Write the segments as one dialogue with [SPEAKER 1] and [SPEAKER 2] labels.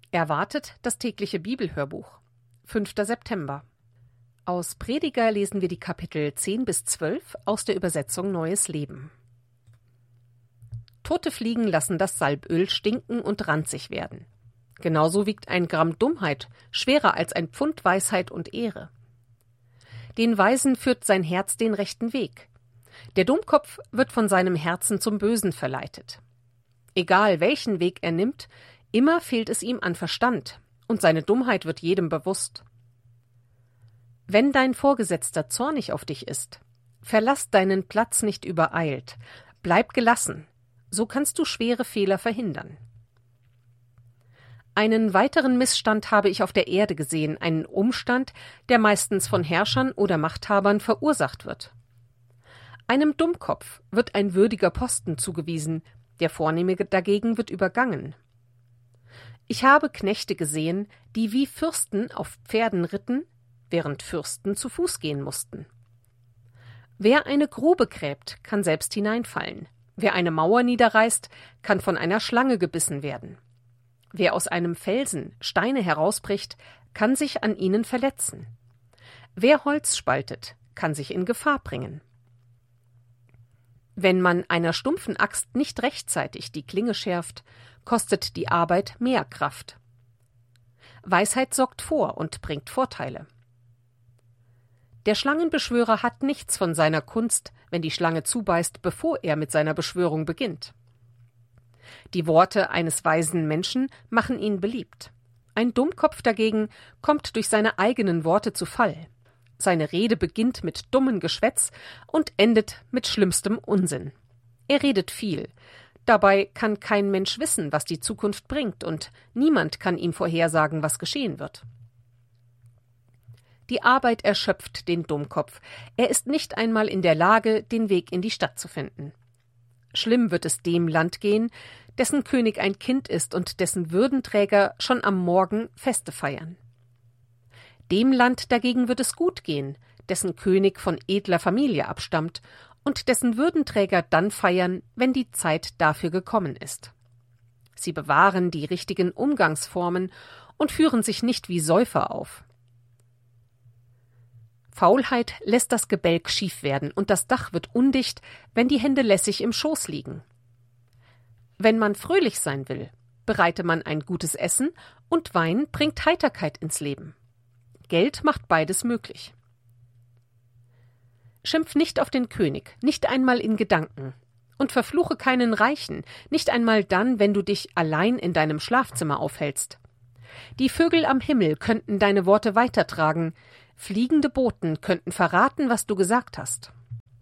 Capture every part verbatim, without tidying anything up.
[SPEAKER 1] Erwartet das tägliche Bibelhörbuch. fünfter September. Aus Prediger lesen wir die Kapitel zehn bis zwölf aus der Übersetzung Neues Leben. Tote Fliegen lassen das Salböl stinken und ranzig werden. Genauso wiegt ein Gramm Dummheit schwerer als ein Pfund Weisheit und Ehre. Den Weisen führt sein Herz den rechten Weg. Der Dummkopf wird von seinem Herzen zum Bösen verleitet. Egal welchen Weg er nimmt, immer fehlt es ihm an Verstand, und seine Dummheit wird jedem bewusst. Wenn dein Vorgesetzter zornig auf dich ist, verlass deinen Platz nicht übereilt, bleib gelassen, so kannst du schwere Fehler verhindern. Einen weiteren Missstand habe ich auf der Erde gesehen, einen Umstand, der meistens von Herrschern oder Machthabern verursacht wird. Einem Dummkopf wird ein würdiger Posten zugewiesen, der Vornehme dagegen wird übergangen. Ich habe Knechte gesehen, die wie Fürsten auf Pferden ritten, während Fürsten zu Fuß gehen mussten. Wer eine Grube gräbt, kann selbst hineinfallen. Wer eine Mauer niederreißt, kann von einer Schlange gebissen werden. Wer aus einem Felsen Steine herausbricht, kann sich an ihnen verletzen. Wer Holz spaltet, kann sich in Gefahr bringen. Wenn man einer stumpfen Axt nicht rechtzeitig die Klinge schärft, kostet die Arbeit mehr Kraft. Weisheit sorgt vor und bringt Vorteile. Der Schlangenbeschwörer hat nichts von seiner Kunst, wenn die Schlange zubeißt, bevor er mit seiner Beschwörung beginnt. Die Worte eines weisen Menschen machen ihn beliebt. Ein Dummkopf dagegen kommt durch seine eigenen Worte zu Fall. Seine Rede beginnt mit dummem Geschwätz und endet mit schlimmstem Unsinn. Er redet viel. Dabei kann kein Mensch wissen, was die Zukunft bringt, und niemand kann ihm vorhersagen, was geschehen wird. Die Arbeit erschöpft den Dummkopf. Er ist nicht einmal in der Lage, den Weg in die Stadt zu finden. Schlimm wird es dem Land gehen, dessen König ein Kind ist und dessen Würdenträger schon am Morgen Feste feiern. Dem Land dagegen wird es gut gehen, dessen König von edler Familie abstammt und dessen Würdenträger dann feiern, wenn die Zeit dafür gekommen ist. Sie bewahren die richtigen Umgangsformen und führen sich nicht wie Säufer auf. Faulheit lässt das Gebälk schief werden und das Dach wird undicht, wenn die Hände lässig im Schoß liegen. Wenn man fröhlich sein will, bereite man ein gutes Essen und Wein bringt Heiterkeit ins Leben. Geld macht beides möglich. Schimpf nicht auf den König, nicht einmal in Gedanken, und verfluche keinen Reichen, nicht einmal dann, wenn du dich allein in deinem Schlafzimmer aufhältst. Die Vögel am Himmel könnten deine Worte weitertragen, fliegende Boten könnten verraten, was du gesagt hast.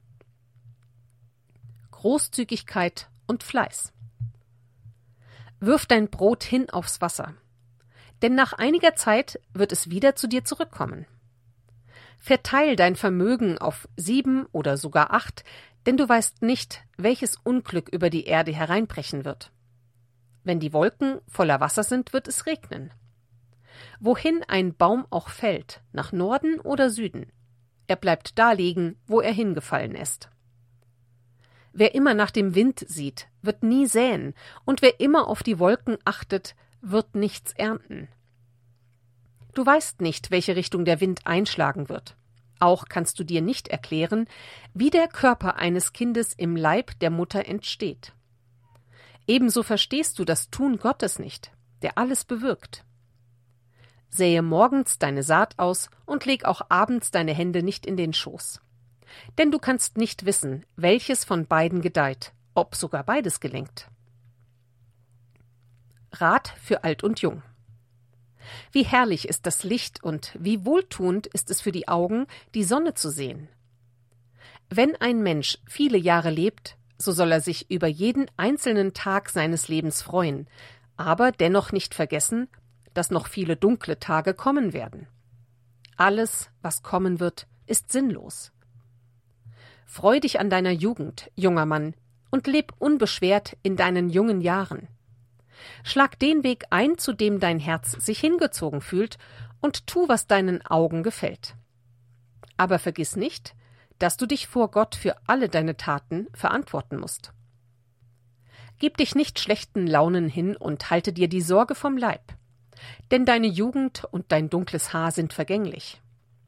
[SPEAKER 1] Großzügigkeit und Fleiß. Wirf dein Brot hin aufs Wasser, denn nach einiger Zeit wird es wieder zu dir zurückkommen. Verteil dein Vermögen auf sieben oder sogar acht, denn du weißt nicht, welches Unglück über die Erde hereinbrechen wird. Wenn die Wolken voller Wasser sind, wird es regnen. Wohin ein Baum auch fällt, nach Norden oder Süden, er bleibt da liegen, wo er hingefallen ist. Wer immer nach dem Wind sieht, wird nie säen, und wer immer auf die Wolken achtet, wird nichts ernten. Du weißt nicht, welche Richtung der Wind einschlagen wird. Auch kannst du dir nicht erklären, wie der Körper eines Kindes im Leib der Mutter entsteht. Ebenso verstehst du das Tun Gottes nicht, der alles bewirkt. Sähe morgens deine Saat aus und leg auch abends deine Hände nicht in den Schoß. Denn du kannst nicht wissen, welches von beiden gedeiht, ob sogar beides gelingt. Rat für Alt und Jung. Wie herrlich ist das Licht und wie wohltuend ist es für die Augen, die Sonne zu sehen. Wenn ein Mensch viele Jahre lebt, so soll er sich über jeden einzelnen Tag seines Lebens freuen, aber dennoch nicht vergessen, dass noch viele dunkle Tage kommen werden. Alles, was kommen wird, ist sinnlos. Freu dich an deiner Jugend, junger Mann, und leb unbeschwert in deinen jungen Jahren. Schlag den Weg ein, zu dem dein Herz sich hingezogen fühlt, und tu, was deinen Augen gefällt. Aber vergiss nicht, dass du dich vor Gott für alle deine Taten verantworten musst. Gib dich nicht schlechten Launen hin und halte dir die Sorge vom Leib. Denn deine Jugend und dein dunkles Haar sind vergänglich.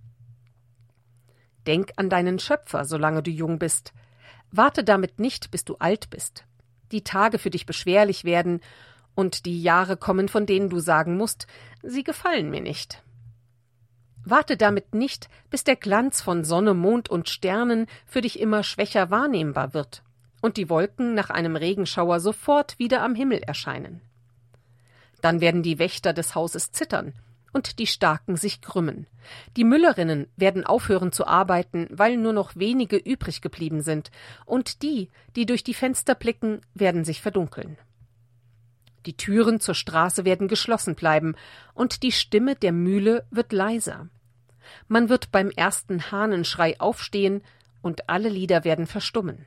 [SPEAKER 1] Denk an deinen Schöpfer, solange du jung bist. Warte damit nicht, bis du alt bist. Die Tage für dich beschwerlich werden und die Jahre kommen, von denen du sagen musst, sie gefallen mir nicht. Warte damit nicht, bis der Glanz von Sonne, Mond und Sternen für dich immer schwächer wahrnehmbar wird und die Wolken nach einem Regenschauer sofort wieder am Himmel erscheinen. Dann werden die Wächter des Hauses zittern und die Starken sich krümmen. Die Müllerinnen werden aufhören zu arbeiten, weil nur noch wenige übrig geblieben sind, und die, die durch die Fenster blicken, werden sich verdunkeln. Die Türen zur Straße werden geschlossen bleiben, und die Stimme der Mühle wird leiser. Man wird beim ersten Hahnenschrei aufstehen, und alle Lieder werden verstummen.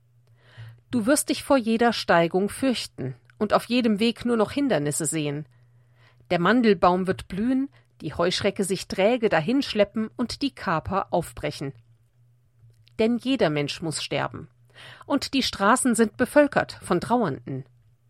[SPEAKER 1] Du wirst dich vor jeder Steigung fürchten und auf jedem Weg nur noch Hindernisse sehen. Der Mandelbaum wird blühen, die Heuschrecke sich träge dahinschleppen und die Kaper aufbrechen. Denn jeder Mensch muss sterben, und die Straßen sind bevölkert von Trauernden.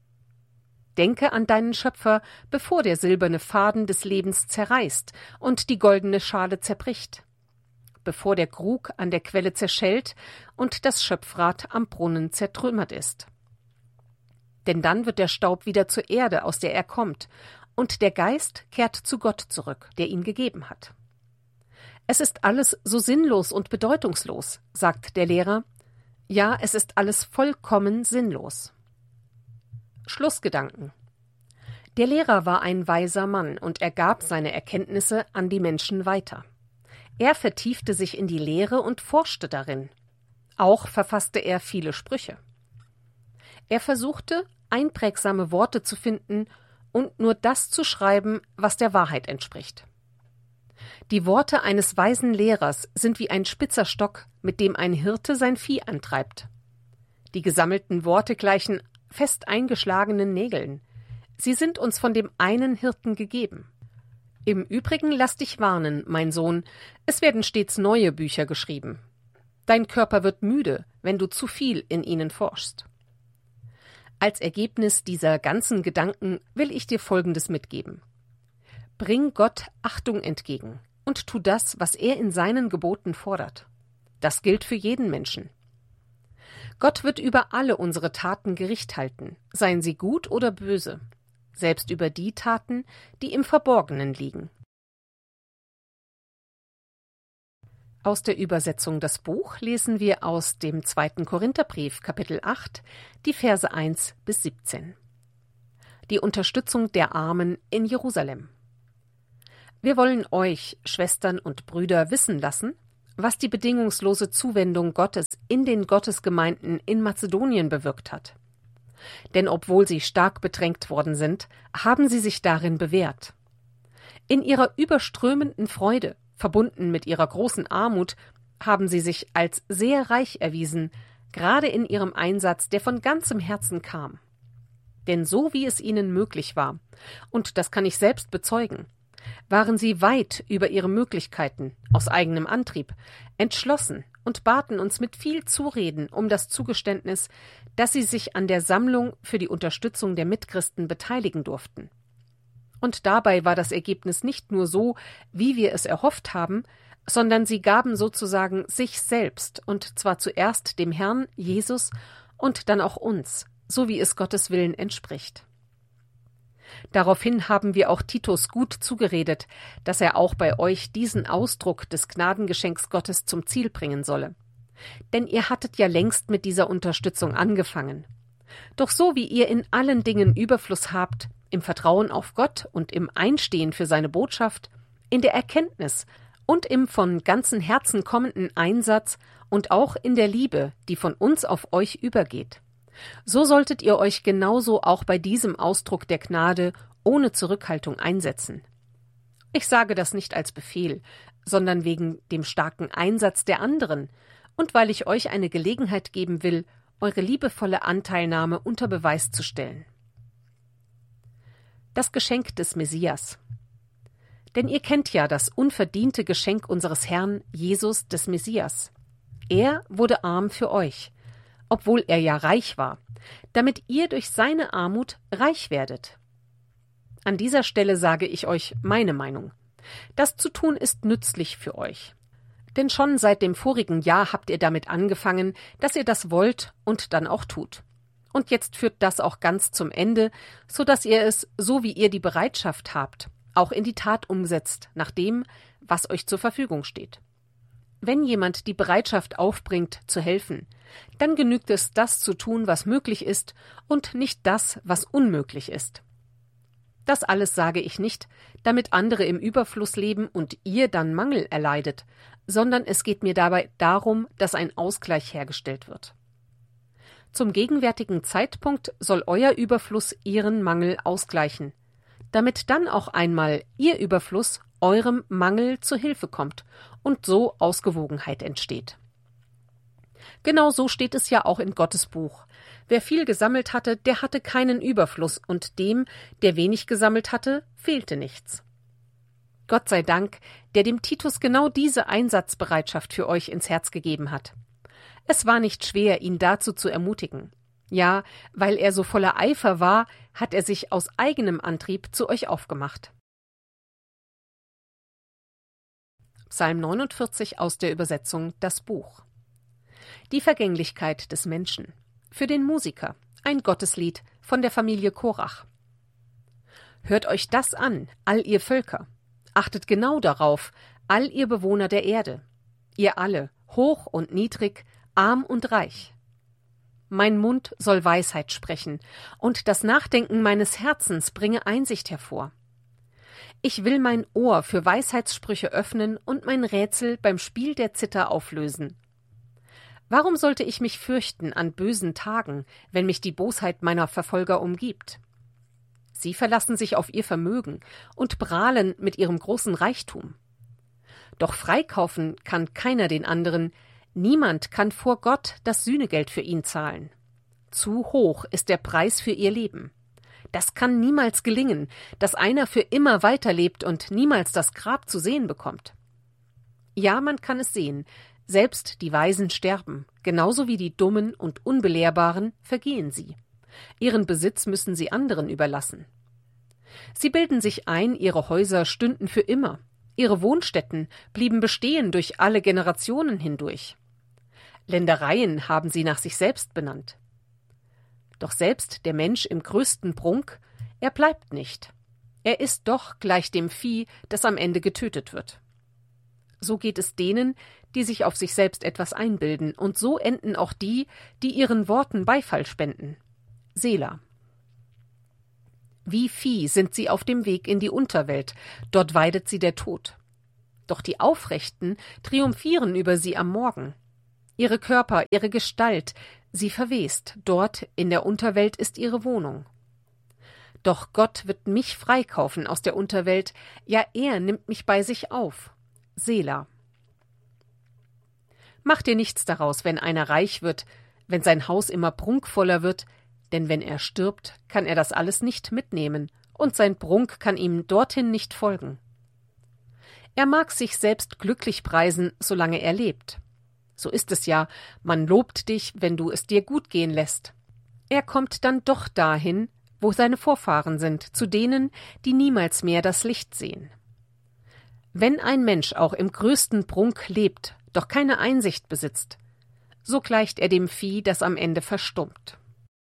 [SPEAKER 1] Denke an deinen Schöpfer, bevor der silberne Faden des Lebens zerreißt und die goldene Schale zerbricht, bevor der Krug an der Quelle zerschellt und das Schöpfrad am Brunnen zertrümmert ist. Denn dann wird der Staub wieder zur Erde, aus der er kommt, und der Geist kehrt zu Gott zurück, der ihn gegeben hat. Es ist alles so sinnlos und bedeutungslos, sagt der Lehrer. Ja, es ist alles vollkommen sinnlos. Schlussgedanken. Der Lehrer war ein weiser Mann und er gab seine Erkenntnisse an die Menschen weiter. Er vertiefte sich in die Lehre und forschte darin. Auch verfasste er viele Sprüche. Er versuchte, einprägsame Worte zu finden und nur das zu schreiben, was der Wahrheit entspricht. Die Worte eines weisen Lehrers sind wie ein spitzer Stock, mit dem ein Hirte sein Vieh antreibt. Die gesammelten Worte gleichen fest eingeschlagenen Nägeln. Sie sind uns von dem einen Hirten gegeben. Im Übrigen lass dich warnen, mein Sohn, es werden stets neue Bücher geschrieben. Dein Körper wird müde, wenn du zu viel in ihnen forschst. Als Ergebnis dieser ganzen Gedanken will ich dir Folgendes mitgeben. Bring Gott Achtung entgegen und tu das, was er in seinen Geboten fordert. Das gilt für jeden Menschen. Gott wird über alle unsere Taten Gericht halten, seien sie gut oder böse, selbst über die Taten, die im Verborgenen liegen. Aus der Übersetzung Das Buch lesen wir aus dem zweiten Korintherbrief, Kapitel acht, die Verse eins bis siebzehn. Die Unterstützung der Armen in Jerusalem. Wir wollen euch, Schwestern und Brüder, wissen lassen, was die bedingungslose Zuwendung Gottes in den Gottesgemeinden in Mazedonien bewirkt hat. Denn obwohl sie stark bedrängt worden sind, haben sie sich darin bewährt. In ihrer überströmenden Freude, verbunden mit ihrer großen Armut, haben sie sich als sehr reich erwiesen, gerade in ihrem Einsatz, der von ganzem Herzen kam. Denn so wie es ihnen möglich war, und das kann ich selbst bezeugen, waren sie weit über ihre Möglichkeiten, aus eigenem Antrieb, entschlossen und baten uns mit viel Zureden um das Zugeständnis, dass sie sich an der Sammlung für die Unterstützung der Mitchristen beteiligen durften. Und dabei war das Ergebnis nicht nur so, wie wir es erhofft haben, sondern sie gaben sozusagen sich selbst, und zwar zuerst dem Herrn Jesus und dann auch uns, so wie es Gottes Willen entspricht. Daraufhin haben wir auch Titus gut zugeredet, dass er auch bei euch diesen Ausdruck des Gnadengeschenks Gottes zum Ziel bringen solle. Denn ihr hattet ja längst mit dieser Unterstützung angefangen. Doch so wie ihr in allen Dingen Überfluss habt, im Vertrauen auf Gott und im Einstehen für seine Botschaft, in der Erkenntnis und im von ganzem Herzen kommenden Einsatz und auch in der Liebe, die von uns auf euch übergeht, so solltet ihr euch genauso auch bei diesem Ausdruck der Gnade ohne Zurückhaltung einsetzen. Ich sage das nicht als Befehl, sondern wegen dem starken Einsatz der anderen und weil ich euch eine Gelegenheit geben will, eure liebevolle Anteilnahme unter Beweis zu stellen. Das Geschenk des Messias. Denn ihr kennt ja das unverdiente Geschenk unseres Herrn Jesus des Messias. Er wurde arm für euch, obwohl er ja reich war, damit ihr durch seine Armut reich werdet. An dieser Stelle sage ich euch meine Meinung. Das zu tun ist nützlich für euch. Denn schon seit dem vorigen Jahr habt ihr damit angefangen, dass ihr das wollt und dann auch tut. Und jetzt führt das auch ganz zum Ende, so dass ihr es, so wie ihr die Bereitschaft habt, auch in die Tat umsetzt, nach dem, was euch zur Verfügung steht. Wenn jemand die Bereitschaft aufbringt, zu helfen, dann genügt es, das zu tun, was möglich ist, und nicht das, was unmöglich ist. Das alles sage ich nicht, damit andere im Überfluss leben und ihr dann Mangel erleidet, sondern es geht mir dabei darum, dass ein Ausgleich hergestellt wird. Zum gegenwärtigen Zeitpunkt soll euer Überfluss ihren Mangel ausgleichen, damit dann auch einmal ihr Überfluss eurem Mangel zu Hilfe kommt und so Ausgewogenheit entsteht. Genau so steht es ja auch in Gottes Buch. Wer viel gesammelt hatte, der hatte keinen Überfluss, und dem, der wenig gesammelt hatte, fehlte nichts. Gott sei Dank, der dem Titus genau diese Einsatzbereitschaft für euch ins Herz gegeben hat. Es war nicht schwer, ihn dazu zu ermutigen. Ja, weil er so voller Eifer war, hat er sich aus eigenem Antrieb zu euch aufgemacht. Psalm neunundvierzig aus der Übersetzung Das Buch. Die Vergänglichkeit des Menschen. Für den Musiker. Ein Gotteslied von der Familie Korach. Hört euch das an, all ihr Völker. Achtet genau darauf, all ihr Bewohner der Erde. Ihr alle, hoch und niedrig, arm und reich. Mein Mund soll Weisheit sprechen, und das Nachdenken meines Herzens bringe Einsicht hervor. Ich will mein Ohr für Weisheitssprüche öffnen und mein Rätsel beim Spiel der Zither auflösen. Warum sollte ich mich fürchten an bösen Tagen, wenn mich die Bosheit meiner Verfolger umgibt? Sie verlassen sich auf ihr Vermögen und prahlen mit ihrem großen Reichtum. Doch freikaufen kann keiner den anderen, niemand kann vor Gott das Sühnegeld für ihn zahlen. Zu hoch ist der Preis für ihr Leben. Das kann niemals gelingen, dass einer für immer weiterlebt und niemals das Grab zu sehen bekommt. Ja, man kann es sehen, selbst die Weisen sterben, genauso wie die Dummen und Unbelehrbaren vergehen sie. Ihren Besitz müssen sie anderen überlassen. Sie bilden sich ein, ihre Häuser stünden für immer. Ihre Wohnstätten blieben bestehen durch alle Generationen hindurch. Ländereien haben sie nach sich selbst benannt. Doch selbst der Mensch im größten Prunk, er bleibt nicht. Er ist doch gleich dem Vieh, das am Ende getötet wird. So geht es denen, die sich auf sich selbst etwas einbilden, und so enden auch die, die ihren Worten Beifall spenden. Selah. Wie Vieh sind sie auf dem Weg in die Unterwelt, dort weidet sie der Tod. Doch die Aufrechten triumphieren über sie am Morgen. Ihre Körper, ihre Gestalt, sie verwest, dort in der Unterwelt ist ihre Wohnung. Doch Gott wird mich freikaufen aus der Unterwelt, ja, er nimmt mich bei sich auf. Selah. Mach dir nichts daraus, wenn einer reich wird, wenn sein Haus immer prunkvoller wird, denn wenn er stirbt, kann er das alles nicht mitnehmen, und sein Prunk kann ihm dorthin nicht folgen. Er mag sich selbst glücklich preisen, solange er lebt. So ist es ja, man lobt dich, wenn du es dir gut gehen lässt. Er kommt dann doch dahin, wo seine Vorfahren sind, zu denen, die niemals mehr das Licht sehen. Wenn ein Mensch auch im größten Prunk lebt, doch keine Einsicht besitzt, so gleicht er dem Vieh, das am Ende verstummt.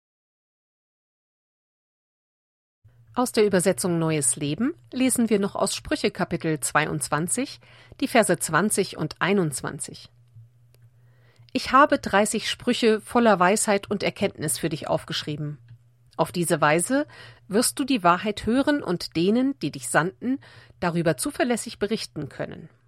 [SPEAKER 1] Aus der Übersetzung Neues Leben lesen wir noch aus Sprüche Kapitel zweiundzwanzig, die Verse zwanzig und einundzwanzig. Ich habe dreißig Sprüche voller Weisheit und Erkenntnis für dich aufgeschrieben. Auf diese Weise wirst du die Wahrheit hören und denen, die dich sandten, darüber zuverlässig berichten können.